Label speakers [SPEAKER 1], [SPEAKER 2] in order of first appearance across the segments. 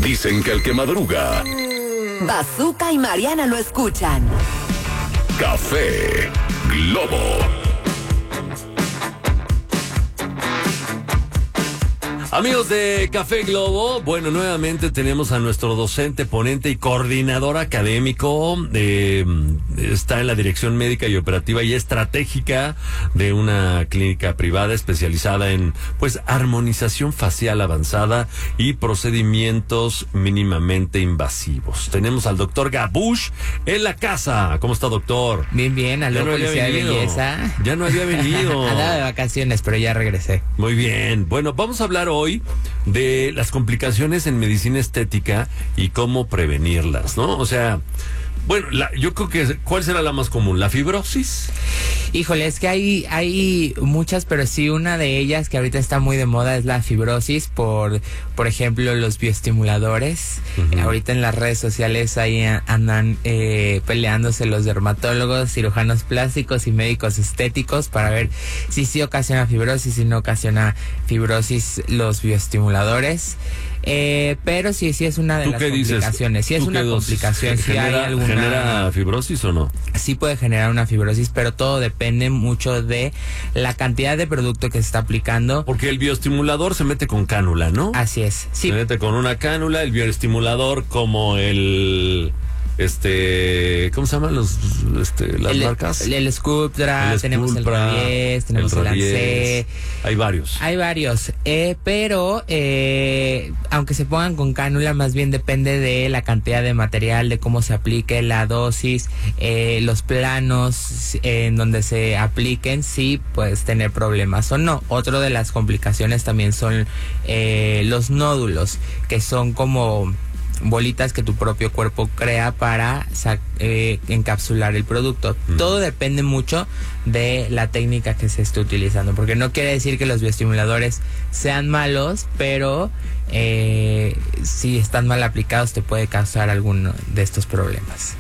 [SPEAKER 1] Dicen que el que madruga,
[SPEAKER 2] Bazooka y Mariana lo escuchan.
[SPEAKER 1] Café Globo.
[SPEAKER 3] Amigos de Café Globo, bueno, nuevamente tenemos a nuestro docente, ponente y coordinador académico. Está en la dirección médica y operativa y estratégica de una clínica privada especializada en, pues, armonización facial avanzada y procedimientos mínimamente invasivos. Tenemos al doctor Gabush en la casa. ¿Cómo está, doctor?
[SPEAKER 4] Bien, aló, policía de belleza.
[SPEAKER 3] Ya no había venido.
[SPEAKER 4] Andaba de vacaciones, pero ya regresé.
[SPEAKER 3] Muy bien. Bueno, vamos a hablar hoy de las complicaciones en medicina estética y cómo prevenirlas, ¿no? O sea, bueno, yo creo que ¿cuál será la más común? ¿La fibrosis?
[SPEAKER 4] Híjole, es que hay muchas, pero sí una de ellas que ahorita está muy de moda es la fibrosis por ejemplo, los bioestimuladores. Uh-huh. Ahorita en las redes sociales ahí andan peleándose los dermatólogos, cirujanos plásticos y médicos estéticos para ver si sí ocasiona fibrosis, si no ocasiona fibrosis los bioestimuladores. Pero sí es una de las complicaciones. Sí es una complicación. Si hay alguna...
[SPEAKER 3] ¿Genera fibrosis o no?
[SPEAKER 4] Sí puede generar una fibrosis, pero todo depende mucho de la cantidad de producto que se está aplicando.
[SPEAKER 3] Porque el bioestimulador se mete con cánula, ¿no?
[SPEAKER 4] Así es, sí.
[SPEAKER 3] Se mete con una cánula, el bioestimulador como el... ¿cómo se llaman las marcas?
[SPEAKER 4] El Sculptra, tenemos el Rabies, tenemos el Lancet.
[SPEAKER 3] Hay varios.
[SPEAKER 4] Pero aunque se pongan con cánula, más bien depende de la cantidad de material, de cómo se aplique, la dosis, los planos en donde se apliquen, sí puedes tener problemas o no. Otra de las complicaciones también son los nódulos, que son como bolitas que tu propio cuerpo crea para encapsular el producto. Todo depende mucho de la técnica que se esté utilizando, porque no quiere decir que los bioestimuladores sean malos, pero si están mal aplicados te puede causar alguno de estos problemas.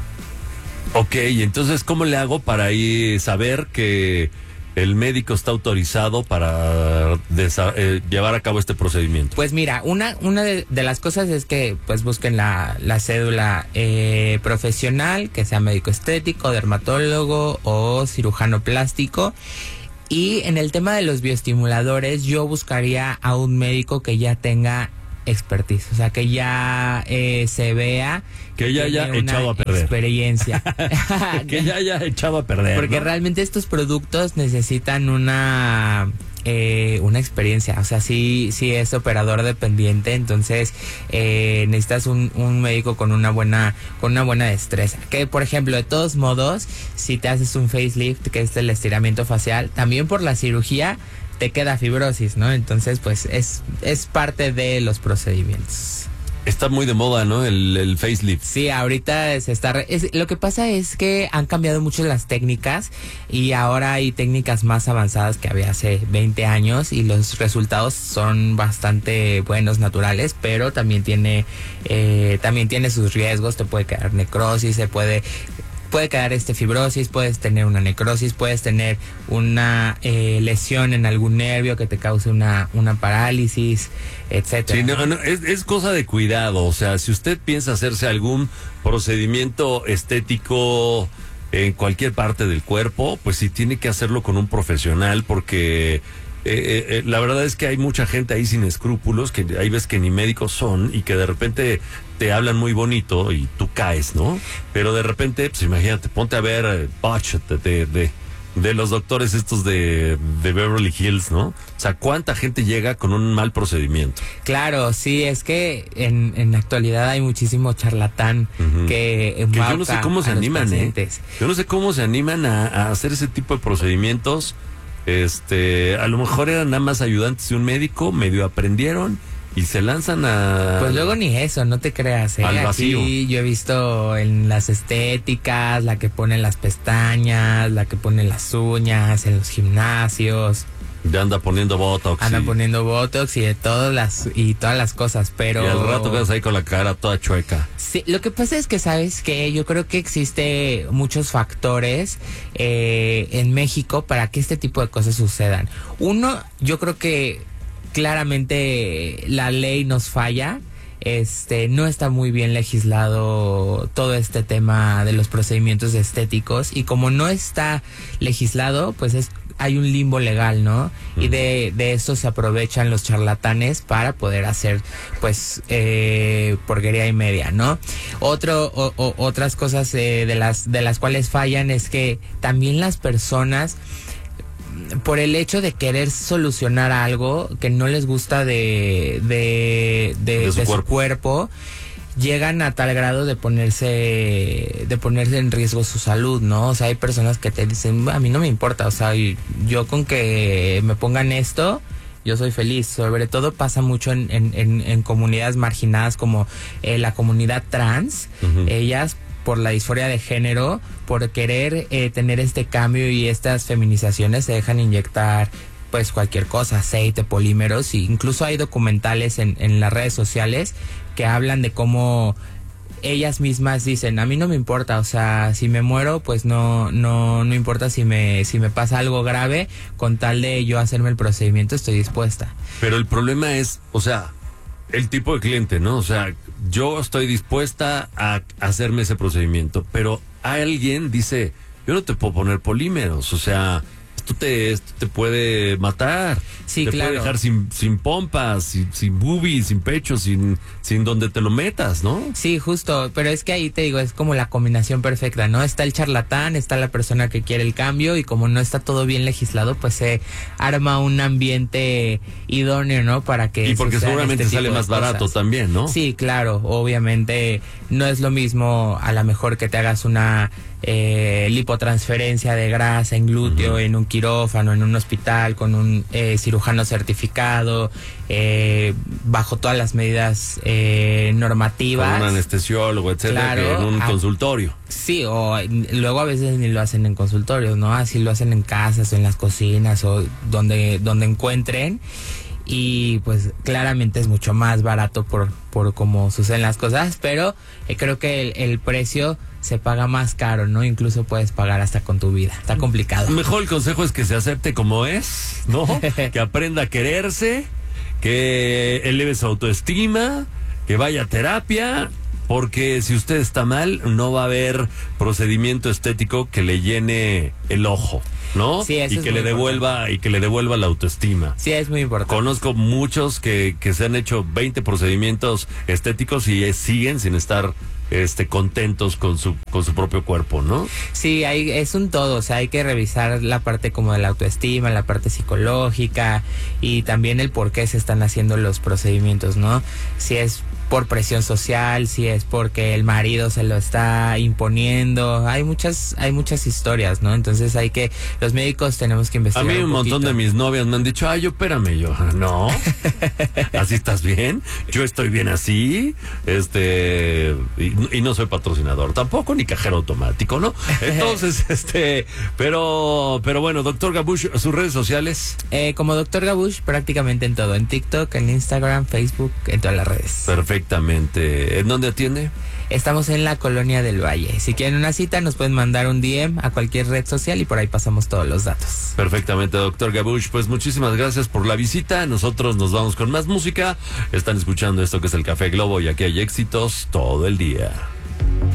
[SPEAKER 3] Ok, entonces ¿cómo le hago para saber que el médico está autorizado para llevar a cabo este procedimiento?
[SPEAKER 4] Pues mira, una de las cosas es que pues busquen la cédula profesional, que sea médico estético, dermatólogo o cirujano plástico. Y en el tema de los bioestimuladores, yo buscaría a un médico que ya tenga expertise, o sea, que ya se vea
[SPEAKER 3] que ya haya echado a perder
[SPEAKER 4] experiencia.
[SPEAKER 3] Que ya haya echado a perder,
[SPEAKER 4] porque
[SPEAKER 3] ¿no?
[SPEAKER 4] Realmente estos productos necesitan una experiencia, o sea, sí es operador dependiente, entonces necesitas un médico con una buena destreza. Que por ejemplo, de todos modos, si te haces un facelift, que es el estiramiento facial, también por la cirugía te queda fibrosis, ¿no? Entonces, pues es parte de los procedimientos.
[SPEAKER 3] Está muy de moda, ¿no? El facelift.
[SPEAKER 4] Sí, ahorita se está... lo que pasa es que han cambiado mucho las técnicas y ahora hay técnicas más avanzadas que había hace 20 años y los resultados son bastante buenos, naturales, pero también tiene sus riesgos. Te puede quedar necrosis, puede quedar fibrosis, puedes tener una necrosis, puedes tener una lesión en algún nervio que te cause una parálisis, etcétera.
[SPEAKER 3] Sí, es cosa de cuidado. O sea, si usted piensa hacerse algún procedimiento estético en cualquier parte del cuerpo, pues sí tiene que hacerlo con un profesional, porque la verdad es que hay mucha gente ahí sin escrúpulos, que hay veces que ni médicos son y que de repente te hablan muy bonito y tú caes, ¿no? Pero de repente, pues imagínate, ponte a ver Botch de los doctores estos de Beverly Hills, ¿no? O sea, ¿cuánta gente llega con un mal procedimiento?
[SPEAKER 4] Claro, sí, es que en la actualidad hay muchísimo charlatán que
[SPEAKER 3] yo no sé cómo se animan, Yo no sé cómo se animan a hacer ese tipo de procedimientos. A lo mejor eran nada más ayudantes de un médico, medio aprendieron y se lanzan a...
[SPEAKER 4] Pues luego ni eso, no te creas,
[SPEAKER 3] al vacío.
[SPEAKER 4] Aquí yo he visto en las estéticas, la que pone las pestañas, la que pone las uñas, en los gimnasios.
[SPEAKER 3] Ya anda poniendo botox.
[SPEAKER 4] Poniendo botox y todas las cosas, pero...
[SPEAKER 3] Y al rato quedas ahí con la cara toda chueca.
[SPEAKER 4] Sí, lo que pasa es que, ¿sabes qué? Yo creo que existe muchos factores en México para que este tipo de cosas sucedan. Uno, yo creo que claramente la ley nos falla. no está muy bien legislado todo este tema de los procedimientos estéticos, y como no está legislado, pues hay un limbo legal, ¿no? Y de eso se aprovechan los charlatanes para poder hacer, pues, porquería y media, ¿no? Otras cosas de las cuales fallan es que también las personas, por el hecho de querer solucionar algo que no les gusta de su cuerpo, llegan a tal grado de ponerse en riesgo su salud, ¿no? O sea, hay personas que te dicen, a mí no me importa, o sea, yo con que me pongan esto, yo soy feliz. Sobre todo pasa mucho en comunidades marginadas como la comunidad trans. Ellas, por la disforia de género, por querer tener este cambio y estas feminizaciones, se dejan inyectar pues cualquier cosa, aceite, polímeros, e incluso hay documentales en las redes sociales que hablan de cómo ellas mismas dicen, a mí no me importa, o sea, si me muero, pues no importa si me pasa algo grave, con tal de yo hacerme el procedimiento estoy dispuesta.
[SPEAKER 3] Pero el problema es, o sea, el tipo de cliente, ¿no? O sea, yo estoy dispuesta a hacerme ese procedimiento, pero alguien dice, yo no te puedo poner polímeros, o sea, esto te puede matar.
[SPEAKER 4] Sí,
[SPEAKER 3] te
[SPEAKER 4] claro.
[SPEAKER 3] puede dejar sin pompas, sin boobies, sin pecho, sin donde te lo metas, ¿no?
[SPEAKER 4] Sí, justo, pero es que ahí te digo, es como la combinación perfecta, ¿no? Está el charlatán, está la persona que quiere el cambio, y como no está todo bien legislado, pues se arma un ambiente idóneo, ¿no? Para que
[SPEAKER 3] y porque seguramente sale más barato también, ¿no?
[SPEAKER 4] Sí, claro, obviamente no es lo mismo a lo mejor que te hagas una lipotransferencia de grasa en glúteo, en un quirófano, en un hospital, con un cirujano certificado, bajo todas las medidas normativas.
[SPEAKER 3] Con un anestesiólogo, etcétera,
[SPEAKER 4] claro,
[SPEAKER 3] que en un consultorio.
[SPEAKER 4] Sí, o luego a veces ni lo hacen en consultorios, ¿no? Así lo hacen en casas o en las cocinas o donde encuentren. Y pues claramente es mucho más barato por cómo suceden las cosas, pero creo que el precio se paga más caro, ¿no? Incluso puedes pagar hasta con tu vida. Está complicado.
[SPEAKER 3] Mejor el consejo es que se acepte como es, ¿no? Que aprenda a quererse, que eleve su autoestima, que vaya a terapia, porque si usted está mal, no va a haber procedimiento estético que le llene el ojo, ¿no?
[SPEAKER 4] Sí, eso
[SPEAKER 3] y
[SPEAKER 4] es
[SPEAKER 3] que
[SPEAKER 4] muy
[SPEAKER 3] le devuelva la autoestima.
[SPEAKER 4] Sí, es muy importante.
[SPEAKER 3] Conozco muchos que se han hecho 20 procedimientos estéticos y siguen sin estar contentos con su propio cuerpo, ¿no?
[SPEAKER 4] Sí, es un todo, o sea, hay que revisar la parte como de la autoestima, la parte psicológica y también el por qué se están haciendo los procedimientos, ¿no? Si es por presión social, si es porque el marido se lo está imponiendo, hay muchas historias, ¿no? Entonces los médicos tenemos que investigar.
[SPEAKER 3] A mí un montón de mis novias me han dicho, ay, opérame, yo, no, ¿así estás bien? Yo estoy bien así, y no soy patrocinador tampoco, ni cajero automático, ¿no? Entonces, pero bueno, doctor Gabush, sus redes sociales.
[SPEAKER 4] Como doctor Gabush, prácticamente en todo, en TikTok, en Instagram, Facebook, en todas las redes.
[SPEAKER 3] Perfectamente. ¿En dónde atiende?
[SPEAKER 4] Estamos en la Colonia del Valle. Si quieren una cita, nos pueden mandar un DM a cualquier red social y por ahí pasamos todos los datos.
[SPEAKER 3] Perfectamente, doctor Gabush. Pues muchísimas gracias por la visita. Nosotros nos vamos con más música. Están escuchando esto que es el Café Globo y aquí hay éxitos todo el día.